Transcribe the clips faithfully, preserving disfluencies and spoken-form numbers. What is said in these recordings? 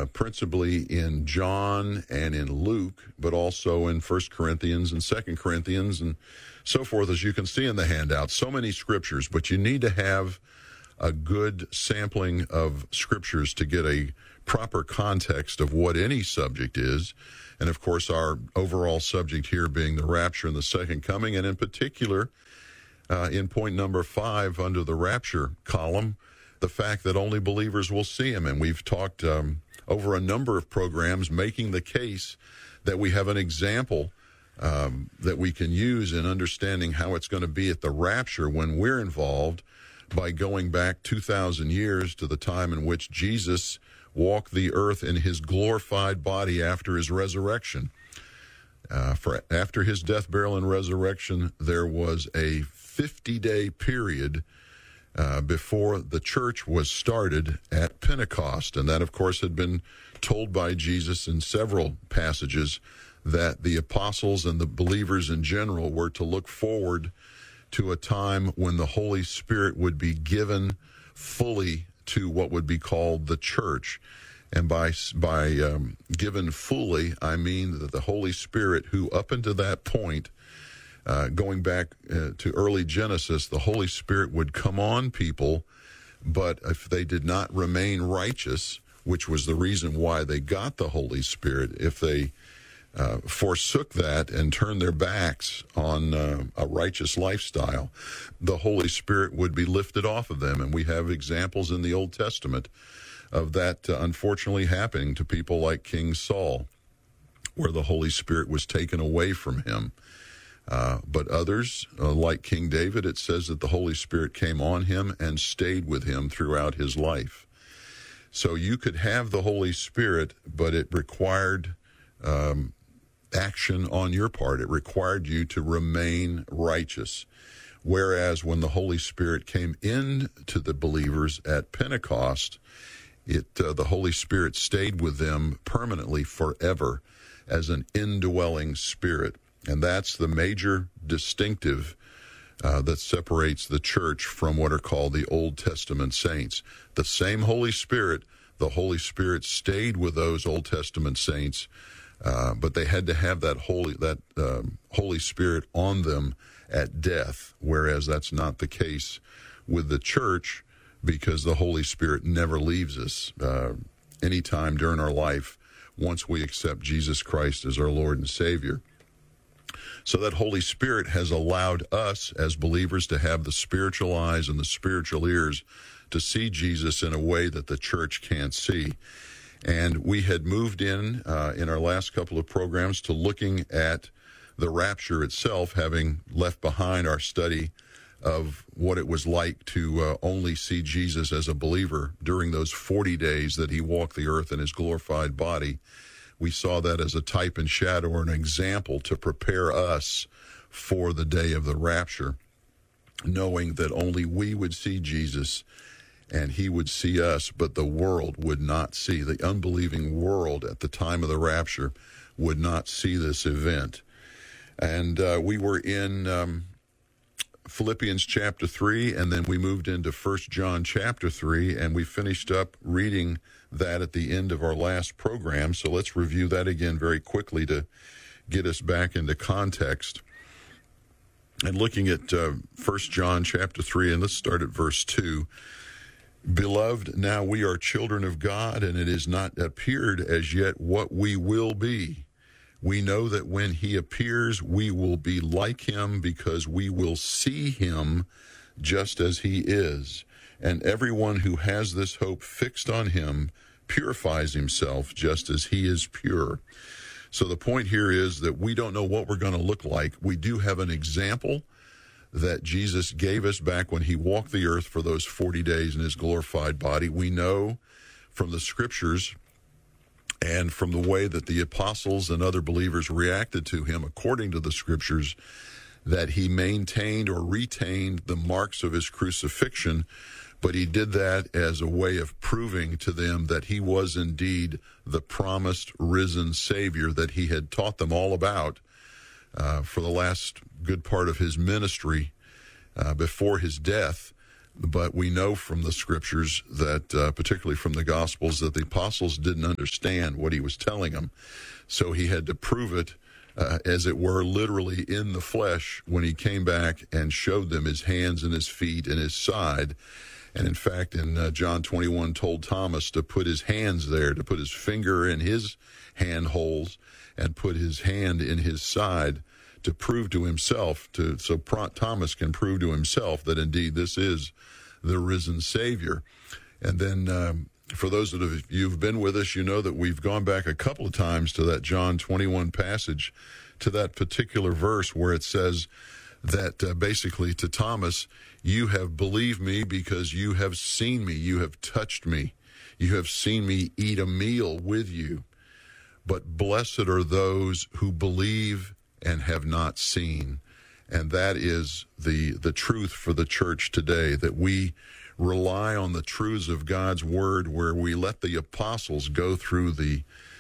principally in John and in Luke, but also in First Corinthians and Second Corinthians and so forth, as you can see in the handout. So many scriptures, but you need to have a good sampling of scriptures to get a proper context of what any subject is. And, of course, our overall subject here being the rapture and the second coming, and in particular, uh, in point number five under the rapture column, the fact that only believers will see him. And we've talked um, over a number of programs making the case that we have an example um, that we can use in understanding how it's going to be at the rapture when we're involved by going back two thousand years to the time in which Jesus walked the earth in his glorified body after his resurrection. Uh, for after his death, burial, and resurrection, there was a fifty-day period uh, before the church was started at Pentecost. And that, of course, had been told by Jesus in several passages, that the apostles and the believers in general were to look forward to a time when the Holy Spirit would be given fully to what would be called the church. And by by um, given fully, I mean that the Holy Spirit, who up until that point, uh, going back uh, to early Genesis, the Holy Spirit would come on people, but if they did not remain righteous, which was the reason why they got the Holy Spirit, if they uh, forsook that and turned their backs on uh, a righteous lifestyle, the Holy Spirit would be lifted off of them. And we have examples in the Old Testament of that uh, unfortunately happening to people like King Saul, where the Holy Spirit was taken away from him. Uh, but others, uh, like King David, it says that the Holy Spirit came on him and stayed with him throughout his life. So you could have the Holy Spirit, but it required um, action on your part. It required you to remain righteous. Whereas when the Holy Spirit came into the believers at Pentecost, it uh, the Holy Spirit stayed with them permanently forever as an indwelling spirit. And that's the major distinctive uh, that separates the church from what are called the Old Testament saints. The same Holy Spirit, the Holy Spirit stayed with those Old Testament saints, uh, but they had to have that Holy that um, Holy Spirit on them at death, whereas that's not the case with the church, because the Holy Spirit never leaves us uh, anytime during our life once we accept Jesus Christ as our Lord and Savior. So that Holy Spirit has allowed us as believers to have the spiritual eyes and the spiritual ears to see Jesus in a way that the church can't see. And we had moved in, uh, in our last couple of programs, to looking at the rapture itself, having left behind our study of what it was like to uh, only see Jesus as a believer during those forty days that he walked the earth in his glorified body. We saw that as a type and shadow, or an example to prepare us for the day of the rapture, knowing that only we would see Jesus and he would see us, but the world would not see. The unbelieving world at the time of the rapture would not see this event. And uh, we were in um, Philippians chapter three, and then we moved into First John chapter three, and we finished up reading that at the end of our last program. So let's review that again very quickly to get us back into context. And looking at uh, First John chapter three, and let's start at verse two. Beloved, now we are children of God, and it is not appeared as yet what we will be. We know that when he appears, we will be like him, because we will see him just as he is. And everyone who has this hope fixed on him purifies himself just as he is pure. So the point here is that we don't know what we're going to look like. We do have an example that Jesus gave us back when he walked the earth for those forty days in his glorified body. We know from the scriptures and from the way that the apostles and other believers reacted to him, according to the scriptures, that he maintained or retained the marks of his crucifixion, but he did that as a way of proving to them that he was indeed the promised risen Savior that he had taught them all about uh, for the last good part of his ministry uh, before his death. But we know from the scriptures that, uh, particularly from the Gospels, that the apostles didn't understand what he was telling them. So he had to prove it, uh, as it were, literally in the flesh when he came back and showed them his hands and his feet and his side. And in fact, in uh, John twenty-one, told Thomas to put his hands there, to put his finger in his hand holes and put his hand in his side, to prove to himself, to so Thomas can prove to himself that indeed this is the risen Savior. And then um, for those that have you've been with us, you know that we've gone back a couple of times to that John twenty-one passage, to that particular verse where it says that uh, basically to Thomas, you have believed me because you have seen me, you have touched me, you have seen me eat a meal with you. But blessed are those who believe and have not seen. And that is the the truth for the church today, that we rely on the truths of God's word, where we let the apostles go through the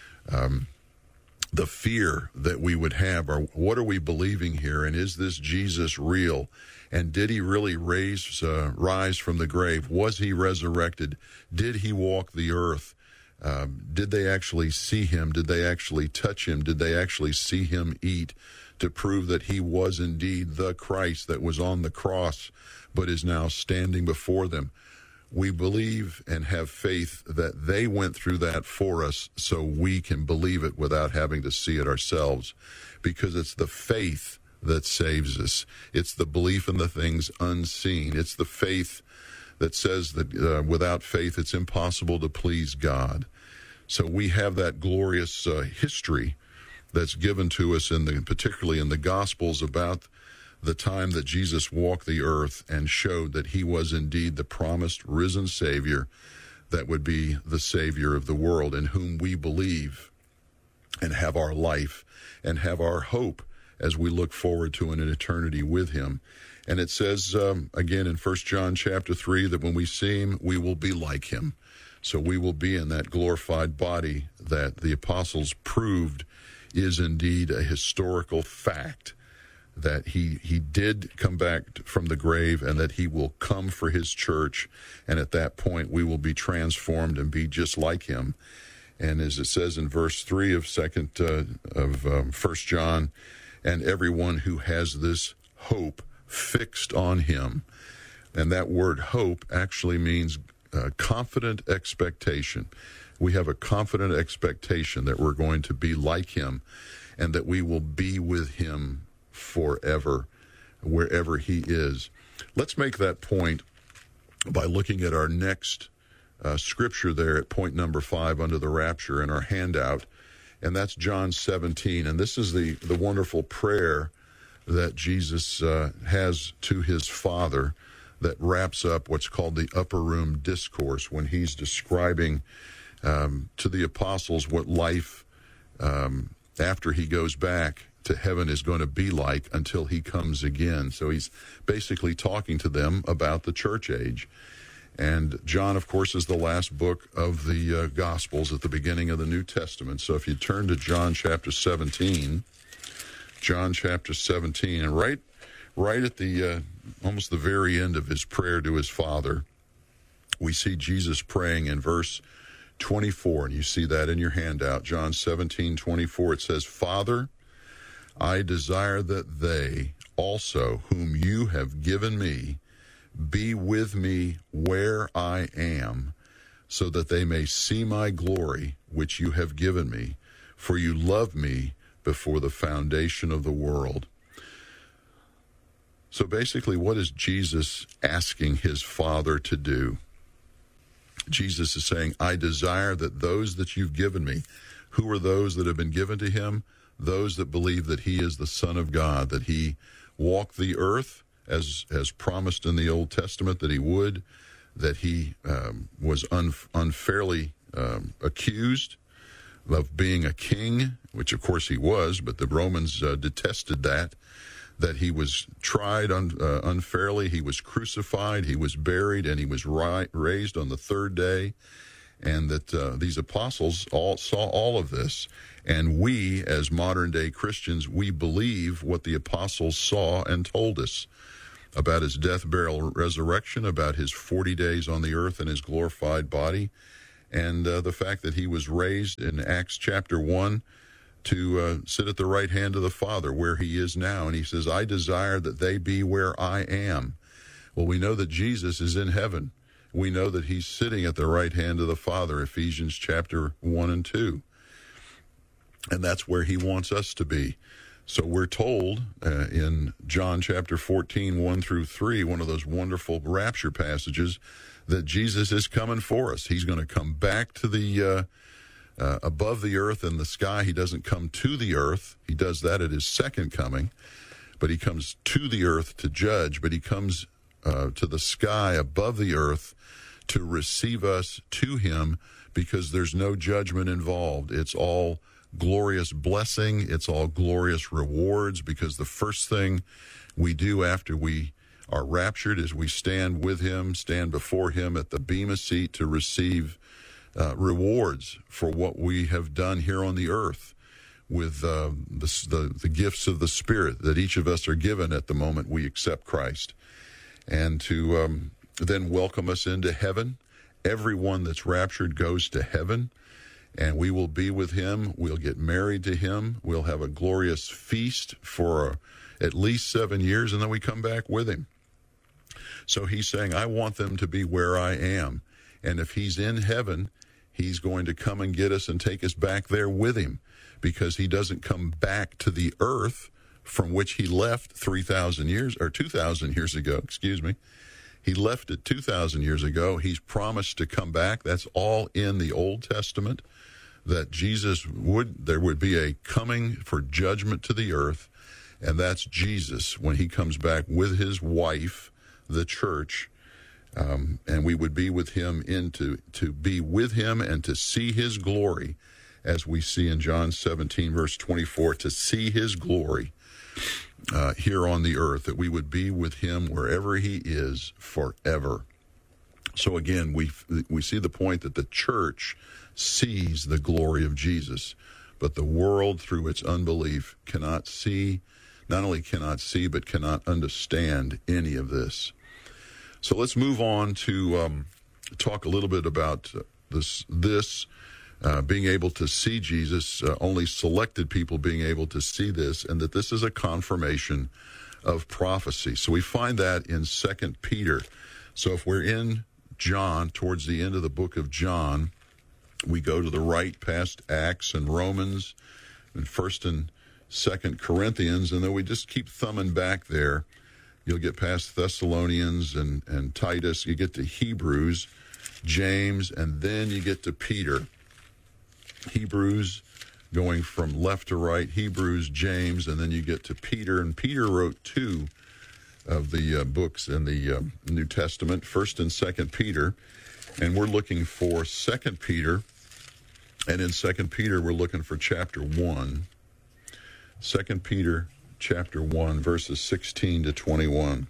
um, the fear that we would have. Or what are we believing here? And is this Jesus real? And did he really raise uh, rise from the grave? Was he resurrected? Did he walk the earth? Um, did they actually see him? Did they actually touch him? Did they actually see him eat, to prove that he was indeed the Christ that was on the cross but is now standing before them? We believe and have faith that they went through that for us, so we can believe it without having to see it ourselves, because it's the faith that saves us. It's the belief in the things unseen. It's the faith that says that uh, without faith it's impossible to please God. So we have that glorious uh, history that's given to us, in the, particularly in the Gospels, about the time that Jesus walked the earth and showed that he was indeed the promised risen Savior that would be the Savior of the world, in whom we believe and have our life and have our hope as we look forward to an eternity with him. And it says, um, again, in First John chapter three, that when we see him, we will be like him. So we will be in that glorified body that the apostles proved is indeed a historical fact, that he, he did come back from the grave, and that he will come for his church. And at that point, we will be transformed and be just like him. And as it says in verse three of second uh, of um, First John, and everyone who has this hope fixed on him. And that word hope actually means uh, confident expectation. We have a confident expectation that we're going to be like him, and that we will be with him forever, wherever he is. Let's make that point by looking at our next uh, scripture there at point number five under the rapture in our handout, and that's John seventeen. And this is the, the wonderful prayer that Jesus uh, has to his Father, that wraps up what's called the upper room discourse, when he's describing um, to the apostles what life um, after he goes back to heaven is going to be like until he comes again. So he's basically talking to them about the church age. And John, of course, is the last book of the uh, Gospels at the beginning of the New Testament. So if you turn to John chapter seventeen, John chapter seventeen, and right right at the uh, almost the very end of his prayer to his Father, we see Jesus praying in verse twenty-four, and you see that in your handout. John seventeen twenty-four, it says, Father, I desire that they also, whom you have given me, be with me where I am, so that they may see my glory, which you have given me, for you loved me before the foundation of the world. So basically, what is Jesus asking his Father to do? Jesus is saying, I desire that those that you've given me, who are those that have been given to him? Those that believe that he is the Son of God, that he walked the earth as as promised in the Old Testament that he would, that he um, was un, unfairly um, accused of being a king, which of course he was, but the Romans uh, detested that, that he was tried un, uh, unfairly, he was crucified, he was buried, and he was ri- raised on the third day, and that uh, these apostles all saw all of this. And we, as modern-day Christians, we believe what the apostles saw and told us. about his death, burial, resurrection, about his forty days on the earth and his glorified body, and uh, the fact that he was raised in Acts chapter one to uh, sit at the right hand of the Father where he is now. And he says, I desire that they be where I am. Well, we know that Jesus is in heaven. We know that he's sitting at the right hand of the Father, Ephesians chapter one and two. And that's where he wants us to be. So we're told uh, in John chapter fourteen, one through three, one of those wonderful rapture passages, that Jesus is coming for us. He's going to come back to the uh, uh, above the earth and the sky. He doesn't come to the earth. He does that at his second coming, but he comes to the earth to judge, but he comes uh, to the sky above the earth to receive us to him, because there's no judgment involved. It's all glorious blessing. It's all glorious rewards, because the first thing we do after we are raptured is we stand with him, stand before him at the bema seat to receive uh, rewards for what we have done here on the earth with uh, the, the, the gifts of the Spirit that each of us are given at the moment we accept Christ, and to um, then welcome us into heaven. Everyone that's raptured goes to heaven, and we will be with him. We'll get married to him. We'll have a glorious feast for uh, at least seven years, and then we come back with him. So he's saying, I want them to be where I am. And if he's in heaven, he's going to come and get us and take us back there with him, because he doesn't come back to the earth from which he left three thousand years, or two thousand years ago, excuse me. He left it two thousand years ago. He's promised to come back. That's all in the Old Testament, that Jesus would, there would be a coming for judgment to the earth, and that's Jesus when he comes back with his wife, the church, um, and we would be with him into to be with him and to see his glory, as we see in John seventeen, verse twenty-four, to see his glory uh, here on the earth, that we would be with him wherever he is forever. So again, we we see the point that the church sees the glory of Jesus, but the world, through its unbelief, cannot see, not only cannot see, but cannot understand any of this. So let's move on to um, talk a little bit about this, this uh, being able to see Jesus, uh, only selected people being able to see this, and that this is a confirmation of prophecy. So we find that in Second Peter. So if we're in John, towards the end of the book of John, we go to the right past Acts and Romans and First and Second Corinthians, and then we just keep thumbing back there. You'll get past Thessalonians and, and Titus. You get to Hebrews, James, and then you get to Peter. Hebrews, going from left to right, Hebrews, James, and then you get to Peter. And Peter wrote two of the uh, books in the uh, New Testament, First and Second Peter. And we're looking for Second Peter. And in Second Peter, we're looking for chapter one. Second Peter chapter one, verses sixteen to twenty-one.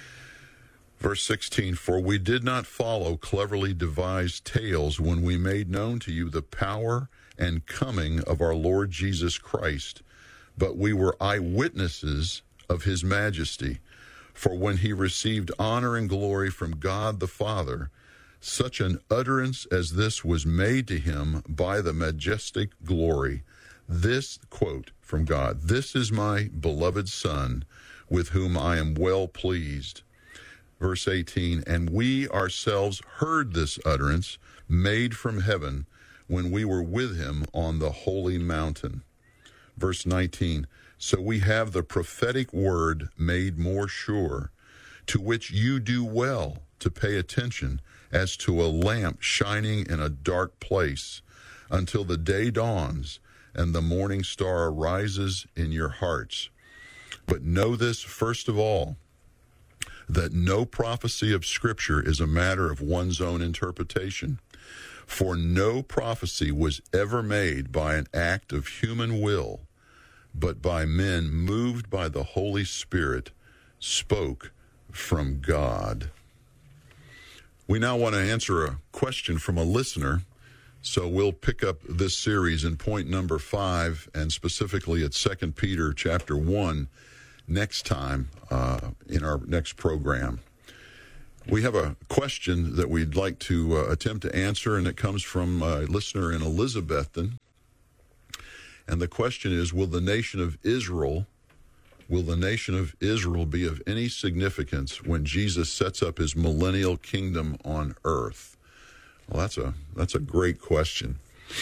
Verse sixteen, for we did not follow cleverly devised tales when we made known to you the power and coming of our Lord Jesus Christ, but we were eyewitnesses of his majesty. For when he received honor and glory from God the Father, such an utterance as this was made to him by the majestic glory. This, quote from God, this is my beloved Son, with whom I am well pleased. Verse eighteen, and we ourselves heard this utterance made from heaven when we were with him on the holy mountain. Verse nineteen, so we have the prophetic word made more sure, to which you do well to pay attention as to a lamp shining in a dark place, until the day dawns and the morning star arises in your hearts. But know this first of all, that no prophecy of Scripture is a matter of one's own interpretation. For no prophecy was ever made by an act of human will, but by men moved by the Holy Spirit, spoke from God. We now want to answer a question from a listener, so we'll pick up this series in point number five, and specifically at Second Peter chapter one, next time uh, in our next program. We have a question that we'd like to uh, attempt to answer, and it comes from a listener in Elizabethton. And the question is, will the nation of Israel, will the nation of Israel be of any significance when Jesus sets up his millennial kingdom on earth? Well, that's a that's a great question.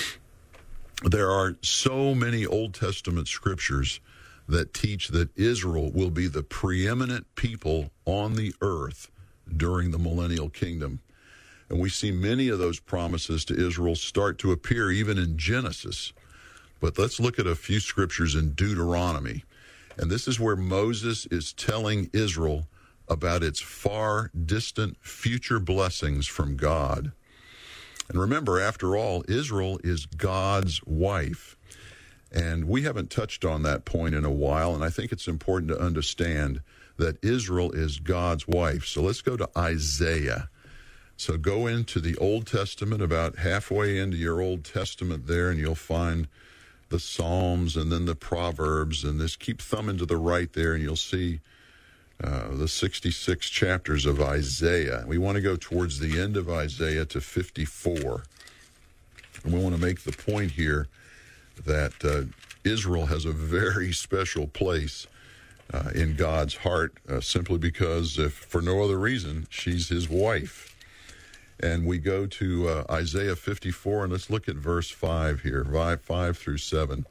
There are so many Old Testament scriptures that teach that Israel will be the preeminent people on the earth during the millennial kingdom. And we see many of those promises to Israel start to appear even in Genesis. But let's look at a few scriptures in Deuteronomy. And this is where Moses is telling Israel about its far distant future blessings from God. And remember, after all, Israel is God's wife. And we haven't touched on that point in a while, and I think it's important to understand that Israel is God's wife. So let's go to Isaiah. So go into the Old Testament, about halfway into your Old Testament there, and you'll find the Psalms and then the Proverbs, and this keep thumbing to the right there, and you'll see uh, the sixty-six chapters of Isaiah. We want to go towards the end of Isaiah to fifty-four. And we want to make the point here that uh, Israel has a very special place uh, in God's heart, uh, simply because, if for no other reason, she's his wife. And we go to uh, Isaiah fifty-four, and let's look at verse five here, five, five through seven.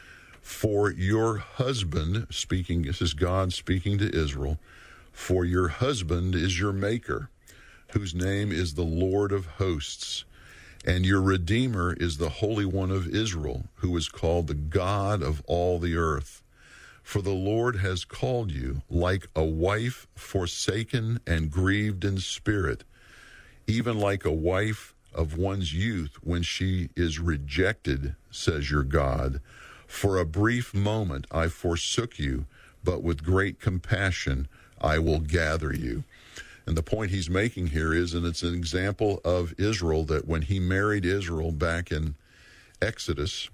For your husband, speaking, this is God speaking to Israel, for your husband is your maker, whose name is the Lord of hosts, and your Redeemer is the Holy One of Israel, who is called the God of all the earth. For the Lord has called you like a wife forsaken and grieved in spirit, even like a wife of one's youth when she is rejected, says your God. For a brief moment I forsook you, but with great compassion I will gather you. And the point he's making here is, and it's an example of Israel, that when he married Israel back in Exodus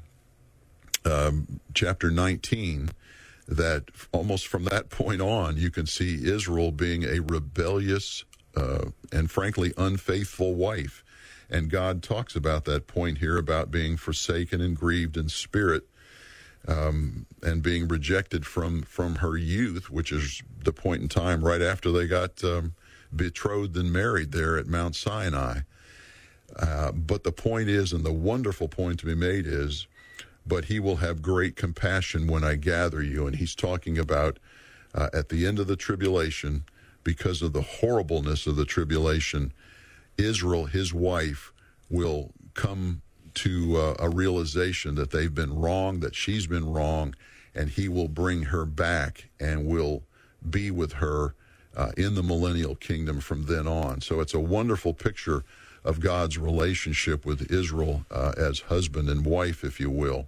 um, chapter nineteen, that almost from that point on, you can see Israel being a rebellious Uh, and frankly, unfaithful wife. And God talks about that point here about being forsaken and grieved in spirit, um, and being rejected from, from her youth, which is the point in time right after they got um, betrothed and married there at Mount Sinai. Uh, but the point is, and the wonderful point to be made is, but he will have great compassion when I gather you. And he's talking about uh, at the end of the tribulation, because of the horribleness of the tribulation, Israel, his wife, will come to uh, a realization that they've been wrong, that she's been wrong, and he will bring her back and will be with her uh, in the millennial kingdom from then on. So it's a wonderful picture of God's relationship with Israel uh, as husband and wife, if you will.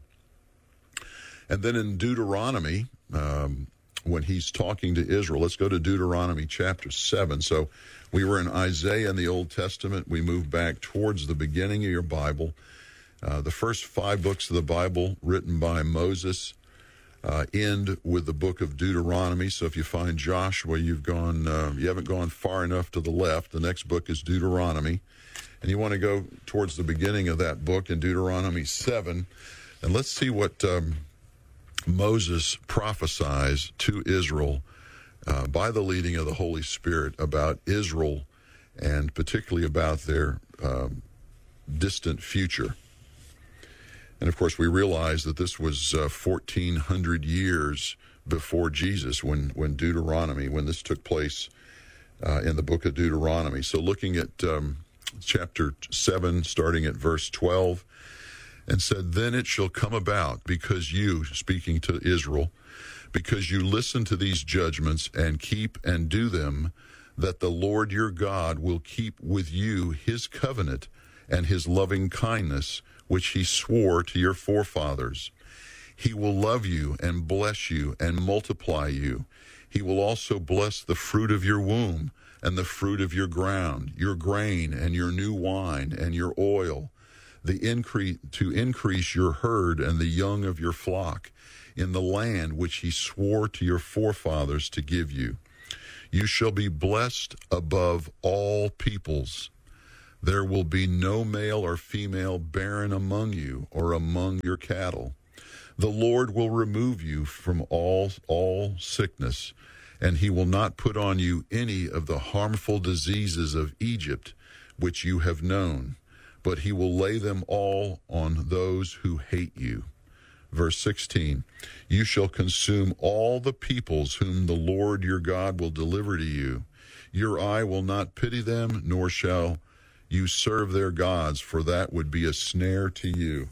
And then in Deuteronomy, um, when he's talking to Israel, let's go to Deuteronomy chapter seven. So we were in Isaiah in the Old Testament. We moved back towards the beginning of your Bible. Uh, the first five books of the Bible written by Moses uh, end with the book of Deuteronomy. So if you find Joshua, you've gone, uh, you haven't gone far enough to the left. The next book is Deuteronomy. And you want to go towards the beginning of that book in Deuteronomy seven. And let's see what Um, Moses prophesies to Israel uh, by the leading of the Holy Spirit about Israel, and particularly about their um, distant future. And of course, we realize that this was uh, fourteen hundred years before Jesus when, when Deuteronomy, when this took place uh, in the book of Deuteronomy. So looking at um, chapter seven, starting at verse twelve, and said, then it shall come about, because you, speaking to Israel, because you listen to these judgments and keep and do them, that the Lord your God will keep with you his covenant and his loving kindness, which he swore to your forefathers. He will love you and bless you and multiply you. He will also bless the fruit of your womb and the fruit of your ground, your grain and your new wine and your oil, the increase to increase your herd and the young of your flock, in the land which he swore to your forefathers to give you. You shall be blessed above all peoples. There will be no male or female barren among you or among your cattle. The Lord will remove you from all, all sickness, and he will not put on you any of the harmful diseases of Egypt, which you have known, but he will lay them all on those who hate you. Verse sixteen, you shall consume all the peoples whom the Lord your God will deliver to you. Your eye will not pity them, nor shall you serve their gods, for that would be a snare to you.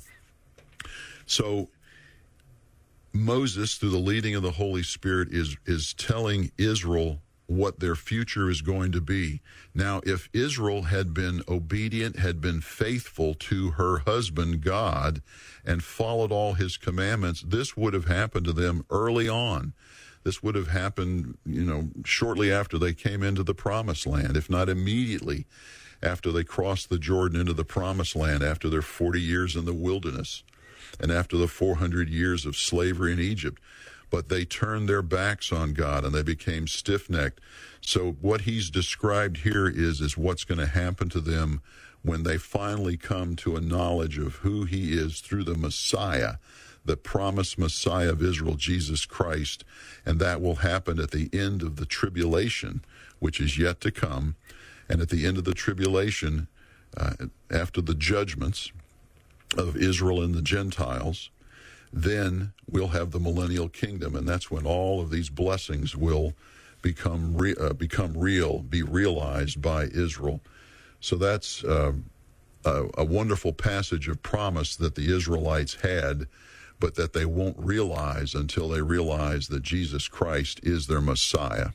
So Moses, through the leading of the Holy Spirit, is, is telling Israel what their future is going to be. Now, if Israel had been obedient, had been faithful to her husband, God, and followed all his commandments, this would have happened to them early on. This would have happened, you know, shortly after they came into the promised land, if not immediately after they crossed the Jordan into the promised land, after their forty years in the wilderness, and after the four hundred years of slavery in Egypt. But they turned their backs on God and they became stiff-necked. So what he's described here is, is what's going to happen to them when they finally come to a knowledge of who he is through the Messiah, the promised Messiah of Israel, Jesus Christ. And that will happen at the end of the tribulation, which is yet to come. And at the end of the tribulation, uh, after the judgments of Israel and the Gentiles, then we'll have the millennial kingdom, and that's when all of these blessings will become re- uh, become real, be realized by Israel. So that's uh, a, a wonderful passage of promise that the Israelites had, but that they won't realize until they realize that Jesus Christ is their Messiah.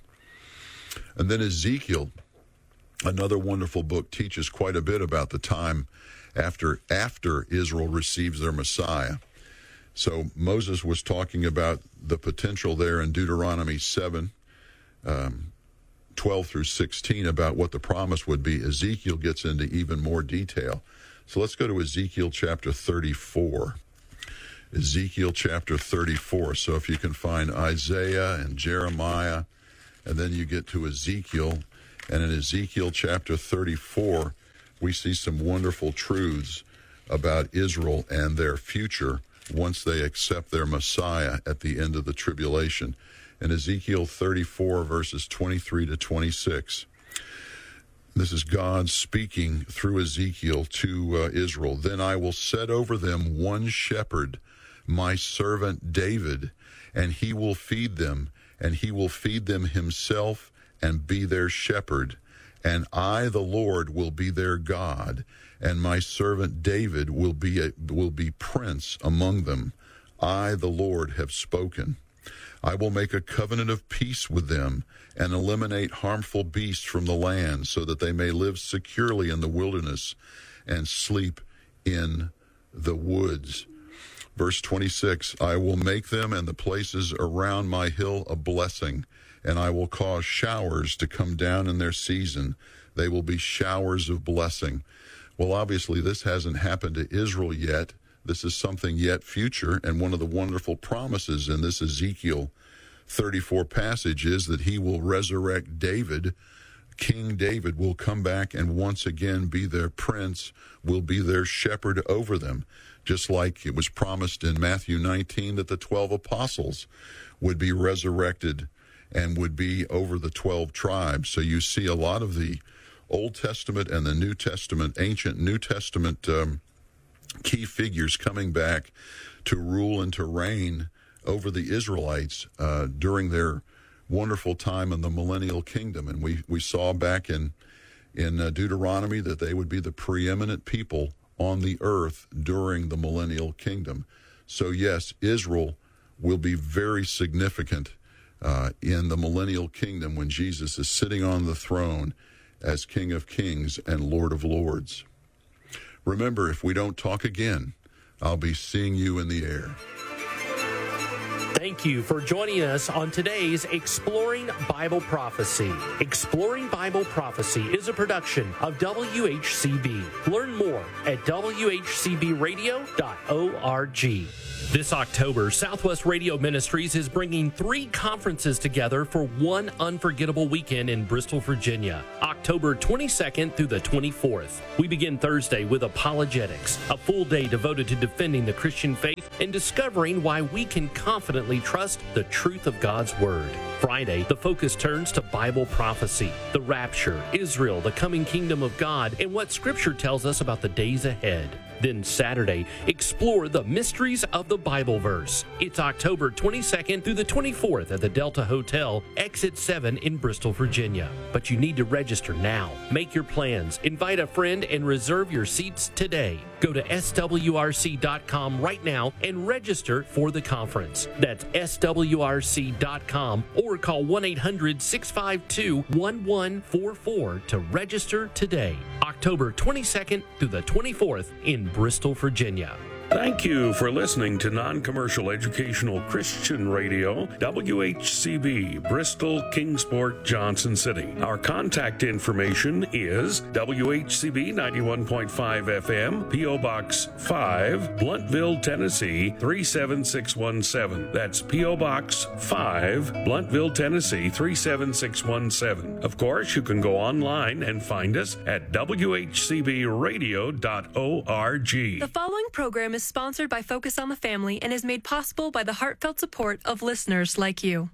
And then Ezekiel, another wonderful book, teaches quite a bit about the time after after Israel receives their Messiah. So Moses was talking about the potential there in Deuteronomy seven, um, twelve through sixteen, about what the promise would be. Ezekiel gets into even more detail. So let's go to Ezekiel chapter thirty-four. Ezekiel chapter thirty-four. So if you can find Isaiah and Jeremiah, and then you get to Ezekiel, and in Ezekiel chapter thirty-four, we see some wonderful truths about Israel and their future once they accept their Messiah at the end of the tribulation. In Ezekiel thirty-four, verses twenty-three to twenty-six, this is God speaking through Ezekiel to uh, Israel. Then I will set over them one shepherd, my servant David, and he will feed them, and he will feed them himself and be their shepherd. And I, the Lord, will be their God, and my servant David will be a, will be prince among them. I, the Lord, have spoken. I will make a covenant of peace with them and eliminate harmful beasts from the land, so that they may live securely in the wilderness and sleep in the woods. Verse twenty-six, I will make them and the places around my hill a blessing, and I will cause showers to come down in their season. They will be showers of blessing. Well, obviously, this hasn't happened to Israel yet. This is something yet future, and one of the wonderful promises in this Ezekiel thirty-four passage is that he will resurrect David. King David will come back and once again be their prince, will be their shepherd over them, just like it was promised in Matthew nineteen that the twelve apostles would be resurrected and would be over the twelve tribes. So you see a lot of the Old Testament and the New Testament, ancient New Testament um, key figures coming back to rule and to reign over the Israelites uh, during their wonderful time in the millennial kingdom. And we, we saw back in, in uh, Deuteronomy that they would be the preeminent people on the earth during the millennial kingdom. So yes, Israel will be very significant uh, in the millennial kingdom when Jesus is sitting on the throne as King of Kings and Lord of Lords. Remember, if we don't talk again, I'll be seeing you in the air. Thank you for joining us on today's Exploring Bible Prophecy. Exploring Bible Prophecy is a production of W H C B. Learn more at W H C B radio dot org. This October, Southwest Radio Ministries is bringing three conferences together for one unforgettable weekend in Bristol, Virginia, October twenty-second through the twenty-fourth. We begin Thursday with Apologetics, a full day devoted to defending the Christian faith and discovering why we can confidently trust the truth of God's Word. Friday, the focus turns to Bible prophecy, the rapture, Israel, the coming kingdom of God, and what Scripture tells us about the days ahead. Then Saturday, explore the mysteries of the Bible verse. It's October twenty-second through the twenty-fourth at the Delta Hotel, Exit seven in Bristol, Virginia. But you need to register now. Make your plans, invite a friend, and reserve your seats today. Go to S W R C dot com right now and register for the conference. That's S W R C dot com or call one eight hundred six five two one one four four to register today. October twenty-second through the twenty-fourth in Bristol, Virginia. Thank you for listening to Non-Commercial Educational Christian Radio, W H C B, Bristol, Kingsport, Johnson City. Our contact information is W H C B ninety-one point five F M, P O. Box five, Bluntville, Tennessee three seven six one seven. That's P O. Box five, Bluntville, Tennessee three seven six one seven. Of course, you can go online and find us at W H C B radio dot org. The following program is sponsored by Focus on the Family and is made possible by the heartfelt support of listeners like you.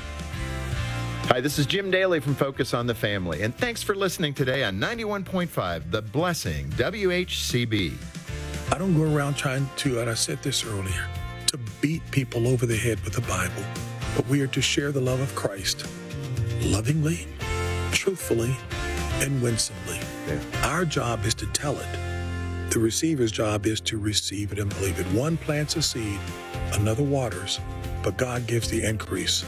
Hi, this is Jim Daly from Focus on the Family, and thanks for listening today on ninety-one point five, The Blessing, W H C B. I don't go around trying to, and I said this earlier, to beat people over the head with the Bible, but we are to share the love of Christ lovingly, truthfully, and winsomely. Yeah. Our job is to tell it. The receiver's job is to receive it and believe it. One plants a seed, another waters, but God gives the increase.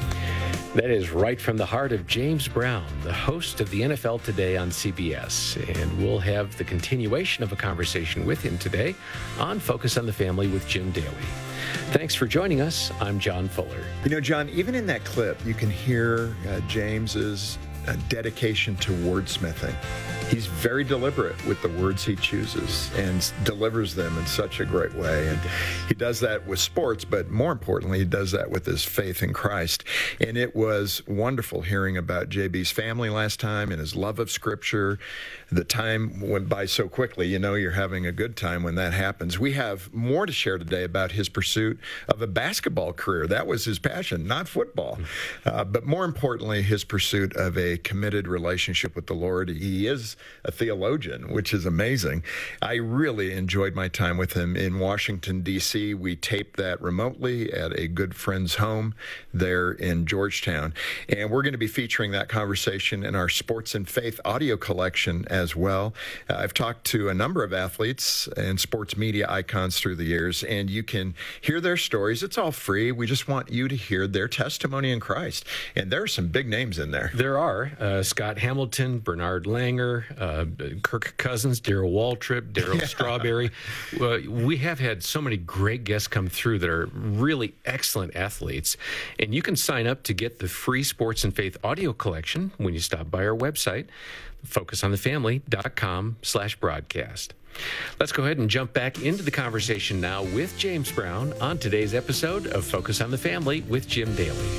That is right from the heart of James Brown, the host of the N F L Today on C B S. And we'll have the continuation of a conversation with him today on Focus on the Family with Jim Daly. Thanks for joining us. I'm John Fuller. You know, John, even in that clip, you can hear uh, James's uh, dedication to wordsmithing. He's very deliberate with the words he chooses and delivers them in such a great way. And he does that with sports, but more importantly, he does that with his faith in Christ. And it was wonderful hearing about J B's family last time and his love of Scripture. The time went by so quickly. You know you're having a good time when that happens. We have more to share today about his pursuit of a basketball career. That was his passion, not football. Uh, but more importantly, his pursuit of a committed relationship with the Lord. He is a theologian, which is amazing. I really enjoyed my time with him in Washington, D C We taped that remotely at a good friend's home there in Georgetown. And we're going to be featuring that conversation in our Sports and Faith audio collection as well. Uh, I've talked to a number of athletes and sports media icons through the years, and you can hear their stories. It's all free. We just want you to hear their testimony in Christ. And there are some big names in there. There are. Uh, Scott Hamilton, Bernard Langer, uh, Kirk Cousins, Darrell Waltrip, Darryl yeah. Strawberry. Uh, we have had so many great guests come through that are really excellent athletes. And you can sign up to get the free Sports and Faith audio collection when you stop by our website, focus on the family dot com slash broadcast. Let's go ahead and jump back into the conversation now with James Brown on today's episode of Focus on the Family with Jim Daly.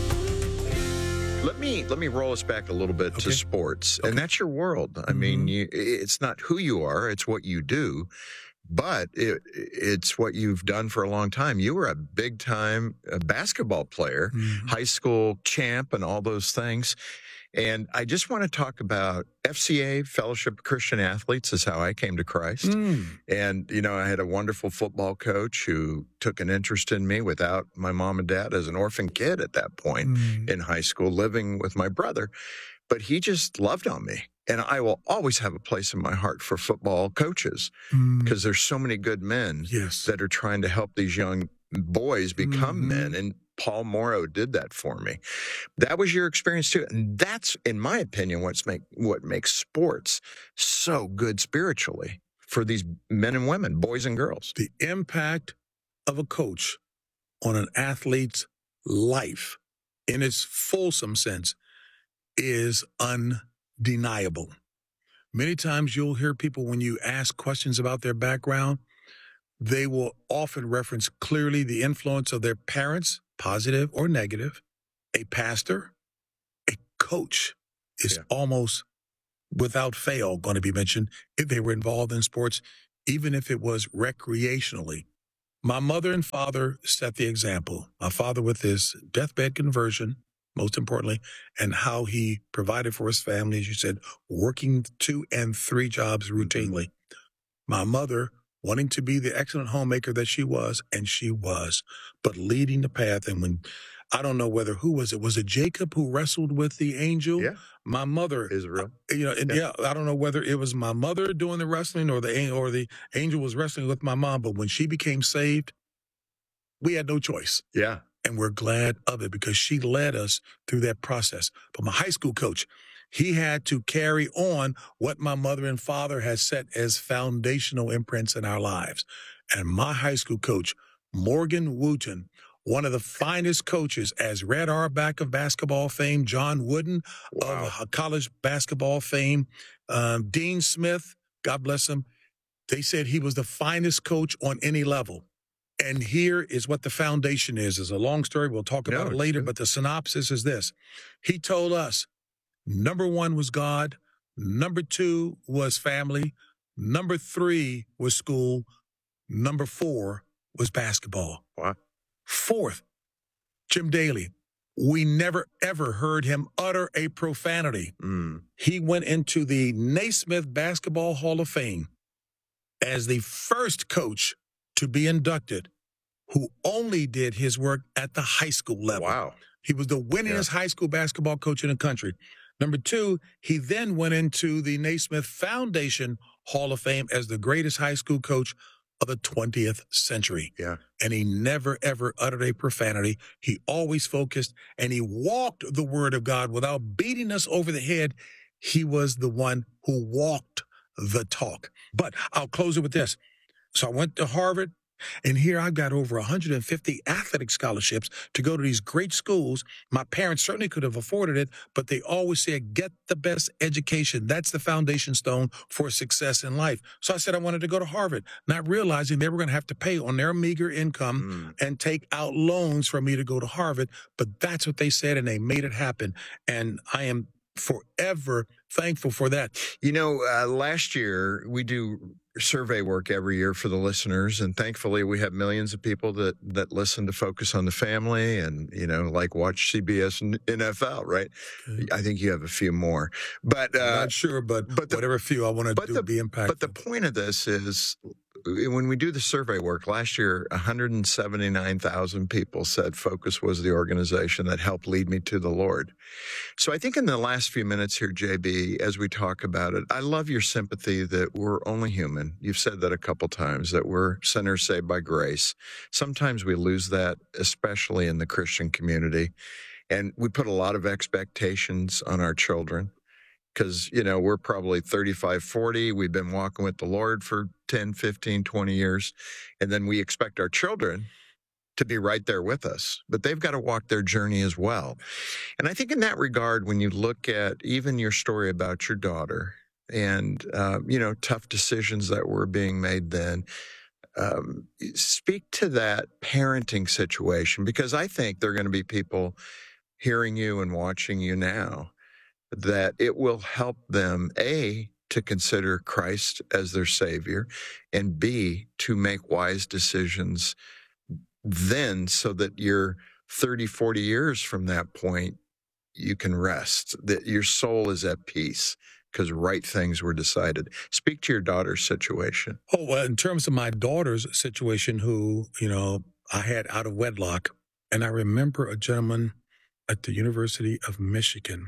Let me let me roll us back a little bit Okay. to sports, Okay. and that's your world. I Mm-hmm. mean, you, it's not who you are; it's what you do. But it, it's what you've done for a long time. You were a big-time uh, basketball player, Mhm. high school champ, and all those things. And I just want to talk about F C A, Fellowship of Christian Athletes, is how I came to Christ. Mm. And, you know, I had a wonderful football coach who took an interest in me without my mom and dad as an orphan kid at that point Mm. in high school, living with my brother. But he just loved on me. And I will always have a place in my heart for football coaches Mm. because there's so many good men Yes. that are trying to help these young boys become Mhm. men. And Paul Morrow did that for me. That was your experience too. And that's, in my opinion, what's make, what makes sports so good spiritually for these men and women, boys and girls. The impact of a coach on an athlete's life in its fulsome sense is undeniable. Many times you'll hear people, when you ask questions about their background, they will often reference clearly the influence of their parents, positive or negative. A pastor, a coach is Yeah. almost without fail going to be mentioned if they were involved in sports, even if it was recreationally. My mother and father set the example. My father with his deathbed conversion, most importantly, and how he provided for his family, as you said, working two and three jobs routinely. My mother wanting to be the excellent homemaker that she was, and she was, but leading the path. And when, I don't know whether, who was it? Was it Jacob who wrestled with the angel? Yeah. My mother, Israel. you know, and yeah. yeah, I don't know whether it was my mother doing the wrestling or the an- or the angel was wrestling with my mom. But when she became saved, we had no choice. Yeah. And we're glad of it because she led us through that process. But my high school coach, he had to carry on what my mother and father had set as foundational imprints in our lives. And my high school coach, Morgan Wooten, one of the finest coaches, as Red Auerbach of basketball fame, John Wooden Wow. of college basketball fame, um, Dean Smith, God bless him. They said he was the finest coach on any level. And here is what the foundation is. It's a long story. We'll talk about No, it it's later, good. but the synopsis is this. He told us, number one was God. Number two was family. Number three was school. Number four was basketball. Wow. Fourth, Jim Daly. We never, ever heard him utter a profanity. Mm. He went into the Naismith Basketball Hall of Fame as the first coach to be inducted who only did his work at the high school level. Wow. He was the winningest high school basketball coach in the country. Number two, he then went into the Naismith Foundation Hall of Fame as the greatest high school coach of the twentieth century. Yeah. And he never, ever uttered a profanity. He always focused and he walked the word of God without beating us over the head. He was the one who walked the talk. But I'll close it with this. So I went to Harvard, and here I've got over one hundred fifty athletic scholarships to go to these great schools. My parents certainly could have afforded it, but they always said, get the best education. That's the foundation stone for success in life. So I said I wanted to go to Harvard, not realizing they were going to have to pay on their meager income Mm. and take out loans for me to go to Harvard. But that's what they said, and they made it happen. And I am forever thankful for that. You know, uh, last year we do survey work every year for the listeners, and thankfully we have millions of people that that listen to Focus on the Family, and you know, like watch C B S and N F L. Right? Okay. I think you have a few more, but uh, Not sure, but, but the- whatever few I want to but do the- be impactful. But the point of this is, when we do the survey work last year, one hundred seventy-nine thousand people said Focus was the organization that helped lead me to the Lord. So I think in the last few minutes here, J B, as we talk about it, I love your sympathy that we're only human. You've said that a couple times, that we're sinners saved by grace. Sometimes we lose that, especially in the Christian community. And we put a lot of expectations on our children. Because, you know, we're probably thirty-five, forty. We've been walking with the Lord for ten, fifteen, twenty years. And then we expect our children to be right there with us. But they've got to walk their journey as well. And I think in that regard, when you look at even your story about your daughter and, uh, you know, tough decisions that were being made then, um, speak to that parenting situation. Because I think there are going to be people hearing you and watching you now that it will help them, A, to consider Christ as their Savior, and B, to make wise decisions then, so that you're thirty, forty years from that point, you can rest, that your soul is at peace because right things were decided. Speak to your daughter's situation. Oh, well, in terms of my daughter's situation, who, you know, I had out of wedlock, and I remember a gentleman at the University of Michigan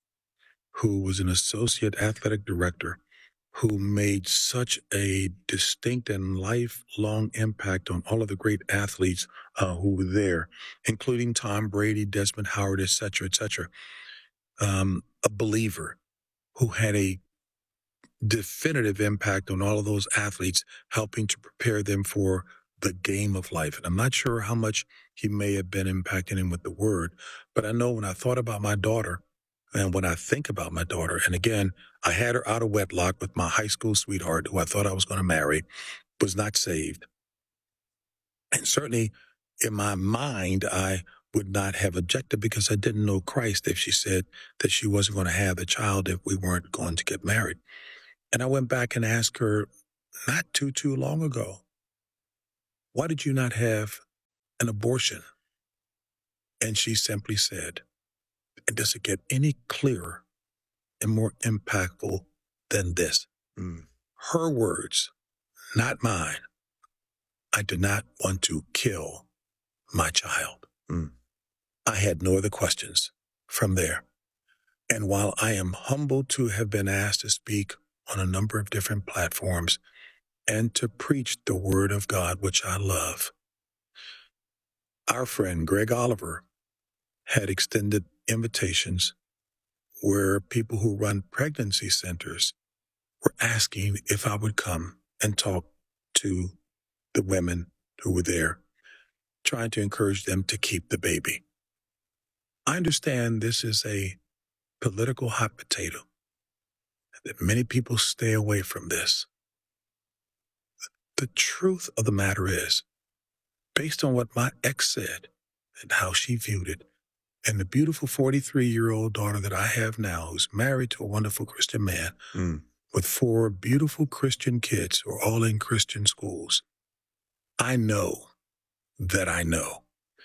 who was an associate athletic director who made such a distinct and lifelong impact on all of the great athletes uh, who were there, including Tom Brady, Desmond Howard, et cetera, et cetera. Um, a believer who had a definitive impact on all of those athletes, helping to prepare them for the game of life. And I'm not sure how much he may have been impacting him with the word, but I know when I thought about my daughter, and when I think about my daughter, and again, I had her out of wedlock with my high school sweetheart, who I thought I was going to marry, was not saved. And certainly in my mind, I would not have objected because I didn't know Christ if she said that she wasn't going to have the child if we weren't going to get married. And I went back and asked her not too, too long ago, why did you not have an abortion? And she simply said, and does it get any clearer and more impactful than this? Mm. Her words, not mine. I do not want to kill my child. Mm. I had no other questions from there. And while I am humbled to have been asked to speak on a number of different platforms and to preach the word of God, which I love, our friend Greg Oliver had extended invitations where people who run pregnancy centers were asking if I would come and talk to the women who were there, trying to encourage them to keep the baby. I understand this is a political hot potato, that many people stay away from this. The truth of the matter is, based on what my ex said and how she viewed it, and the beautiful forty-three-year-old daughter that I have now, who's married to a wonderful Christian man, Mm. with four beautiful Christian kids who are all in Christian schools, I know that I know.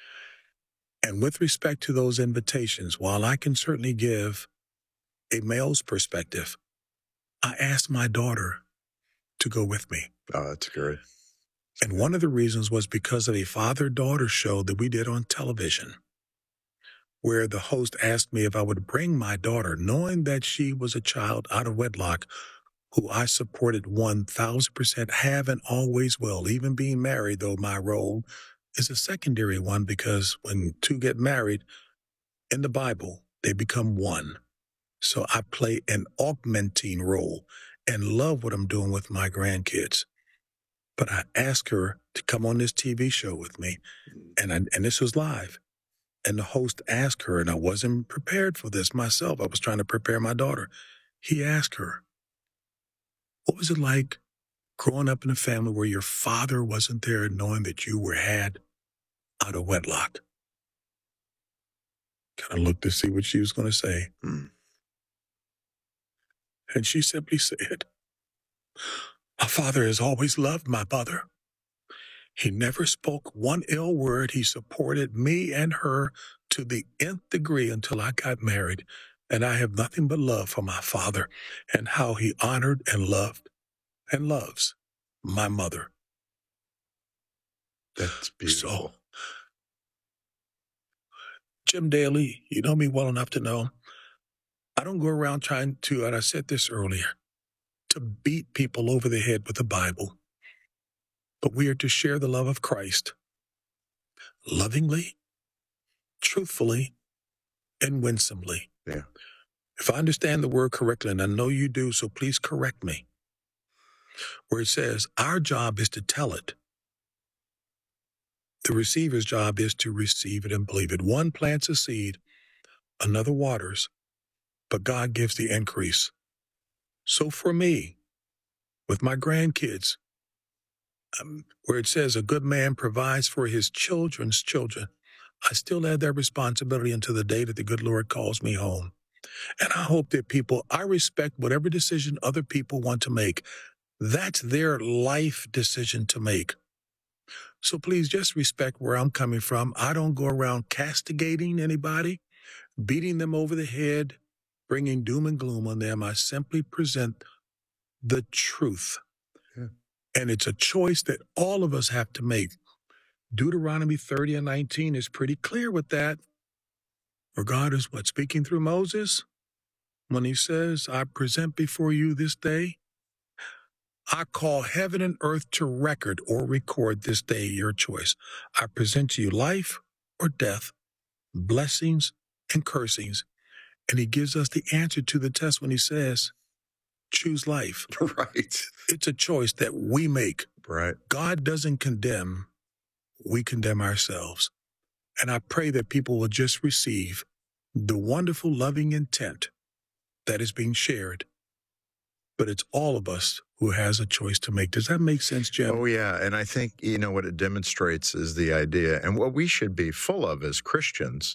And with respect to those invitations, while I can certainly give a male's perspective, I asked my daughter to go with me. Oh, that's great. And one of the reasons was because of a father-daughter show that we did on television, where the host asked me if I would bring my daughter, knowing that she was a child out of wedlock, who I supported one thousand percent, have and always will, even being married, though my role is a secondary one, because when two get married in the Bible, they become one. So I play an augmenting role and love what I'm doing with my grandkids. But I asked her to come on this T V show with me, and I, and this was live. And the host asked her, and I wasn't prepared for this myself. I was trying to prepare my daughter. He asked her, what was it like growing up in a family where your father wasn't there, knowing that you were had out of wedlock? Kind of looked to see what she was going to say. Mm. And she simply said, my father has always loved my mother. He never spoke one ill word. He supported me and her to the nth degree until I got married. And I have nothing but love for my father and how he honored and loved and loves my mother. That's beautiful. So, Jim Daly, you know me well enough to know I don't go around trying to, and I said this earlier, to beat people over the head with the Bible. But we are to share the love of Christ lovingly, truthfully, and winsomely. Yeah. If I understand the word correctly, and I know you do, so please correct me, where it says our job is to tell it. The receiver's job is to receive it and believe it. One plants a seed, another waters, but God gives the increase. So for me, with my grandkids, um, where it says a good man provides for his children's children, I still have that responsibility until the day that the good Lord calls me home. And I hope that people, I respect whatever decision other people want to make. That's their life decision to make. So please just respect where I'm coming from. I don't go around castigating anybody, beating them over the head, bringing doom and gloom on them. I simply present the truth. Yeah. And it's a choice that all of us have to make. Deuteronomy thirty and nineteen is pretty clear with that. For God is what? Speaking through Moses? When he says, I present before you this day, I call heaven and earth to record or record this day your choice. I present to you life or death, blessings and cursings. And he gives us the answer to the test when he says, choose life. Right. It's a choice that we make. Right. God doesn't condemn. We condemn ourselves. And I pray that people will just receive the wonderful, loving intent that is being shared but it's all of us who has a choice to make. Does that make sense, Jim? Oh, yeah. And I think, you know, what it demonstrates is the idea, and what we should be full of as Christians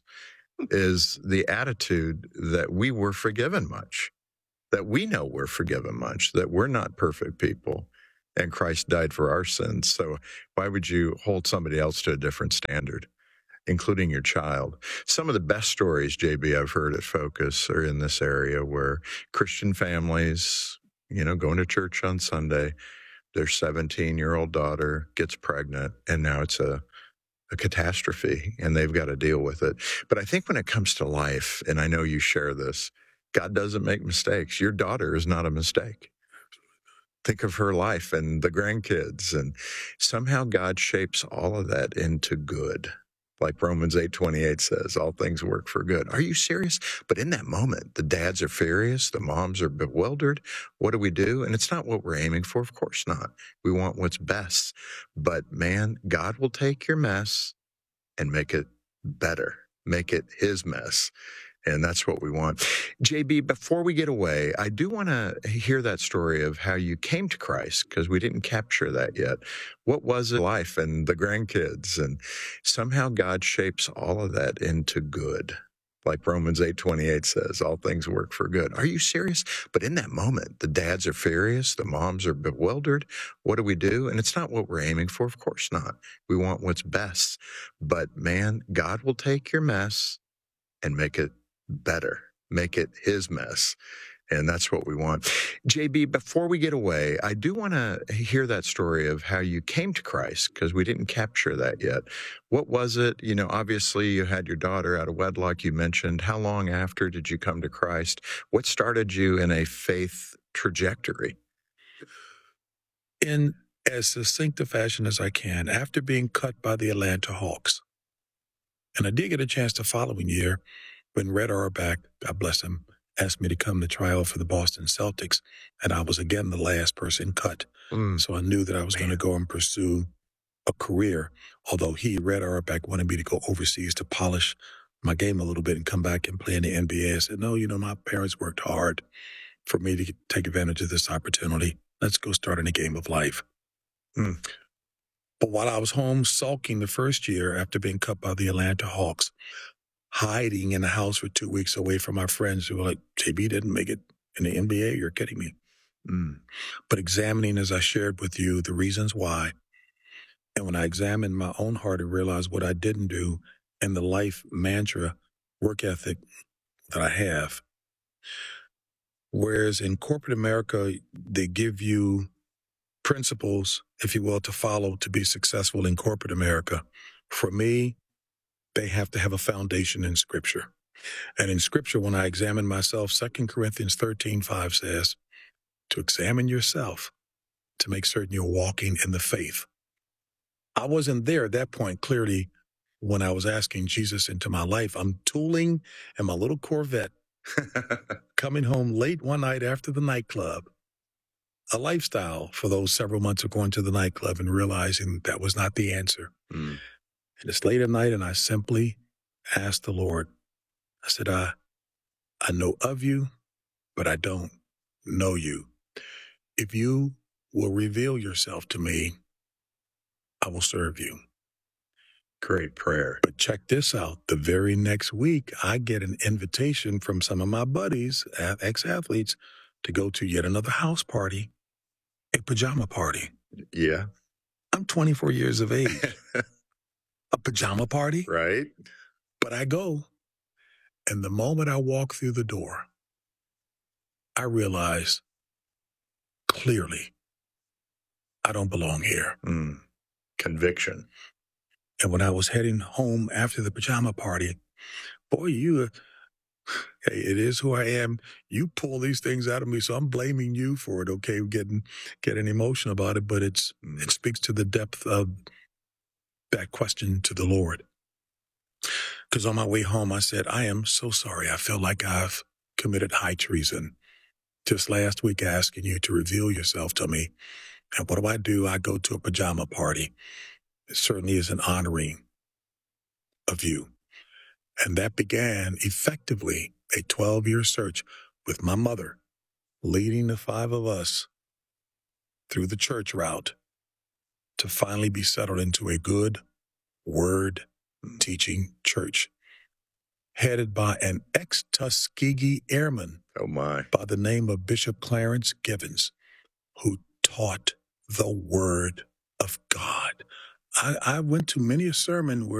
is the attitude that we were forgiven much, that we know we're forgiven much, that we're not perfect people, and Christ died for our sins. So why would you hold somebody else to a different standard, including your child? Some of the best stories, J B, I've heard at Focus are in this area where Christian families, you know, going to church on Sunday, their seventeen-year-old daughter gets pregnant, and now it's a, a catastrophe, and they've got to deal with it. But I think when it comes to life, and I know you share this, God doesn't make mistakes. Your daughter is not a mistake. Think of her life and the grandkids, and somehow God shapes all of that into good. Like Romans eight twenty-eight says, all things work for good. Are you serious? But in that moment, the dads are furious, the moms are bewildered. What do we do? And it's not what we're aiming for. Of course not. We want what's best. But man, God will take your mess and make it better, make it his mess. And that's what we want. J B, before we get away, I do want to hear that story of how you came to Christ, because we didn't capture that yet. What was it life and the grandkids? And somehow God shapes all of that into good. Like Romans eight twenty-eight says, all things work for good. Are you serious? But in that moment, the dads are furious, the moms are bewildered. What do we do? And it's not what we're aiming for. Of course not. We want what's best. But man, God will take your mess and make it better, make it his mess. And that's what we want. J B, before we get away, I do want to hear that story of how you came to Christ, because we didn't capture that yet. What was it? You know, obviously you had your daughter out of wedlock, you mentioned. How long after did you come to Christ? What started you in a faith trajectory? In as succinct a fashion as I can, after being cut by the Atlanta Hawks, and I did get a chance the following year when Red Auerbach, God bless him, asked me to come to try out for the Boston Celtics, and I was again the last person cut. Mm. So I knew that I was going to go and pursue a career, although he, Red Auerbach, wanted me to go overseas to polish my game a little bit and come back and play in the N B A. I said, no, you know, my parents worked hard for me to take advantage of this opportunity. Let's go start in the game of life. Mm. But while I was home sulking the first year after being cut by the Atlanta Hawks, hiding in the house for two weeks away from my friends who were like, J B didn't make it in the N B A. You're kidding me. Mm. But examining, as I shared with you, the reasons why, and when I examined my own heart and realized what I didn't do and the life mantra, work ethic that I have, whereas in corporate America, they give you principles, if you will, to follow to be successful in corporate America. For me, they have to have a foundation in Scripture. And in Scripture, when I examine myself, Second Corinthians thirteen five says, to examine yourself to make certain you're walking in the faith. I wasn't there at that point, clearly, when I was asking Jesus into my life. I'm tooling in my little Corvette, coming home late one night after the nightclub, a lifestyle for those several months of going to the nightclub and realizing that was not the answer. Mm. And it's late at night, and I simply asked the Lord, I said, I, I know of you, but I don't know you. If you will reveal yourself to me, I will serve you. Great prayer. But check this out. The very next week, I get an invitation from some of my buddies, ex-athletes, to go to yet another house party, a pajama party. Yeah. I'm twenty-four years of age. A pajama party? Right. But I go, and the moment I walk through the door, I realize clearly I don't belong here. Mm. Conviction. And when I was heading home after the pajama party, boy, you, uh, hey, it is who I am. You pull these things out of me, so I'm blaming you for it, okay? Getting, getting emotional about it, but it's mm. it speaks to the depth of that question to the Lord. Because on my way home, I said, I am so sorry. I feel like I've committed high treason. Just last week, asking you to reveal yourself to me. And what do I do? I go to a pajama party. It certainly is an honoring of you. And that began effectively a twelve-year search with my mother, leading the five of us through the church route to finally be settled into a good word teaching church, headed by an ex-Tuskegee airman Oh, my. by the name of Bishop Clarence Givens, who taught the Word of God. I, I went to many a sermon where